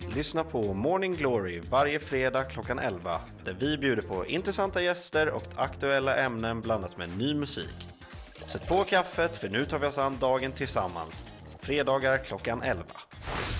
Lyssna på Morning Glory varje fredag klockan 11 där vi bjuder på intressanta gäster och aktuella ämnen blandat med ny musik. Sätt på kaffet för nu tar vi oss an dagen tillsammans. Fredagar klockan 11.